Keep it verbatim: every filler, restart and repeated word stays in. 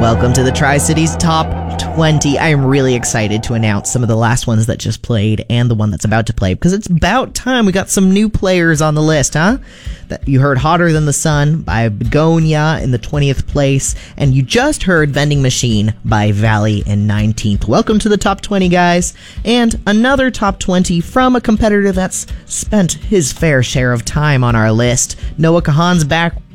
Welcome to the Tri-Cities Top twenty. I am really excited to announce some of the last ones that just played and the one that's about to play, because it's about time we got some new players on the list, huh? That you heard Hotter Than the Sun by Begonia in the twentieth place, and you just heard Vending Machine by Valley in nineteenth. Welcome to the Top twenty, guys, and another Top twenty from a competitor that's spent his fair share of time on our list. Noah Kahan's back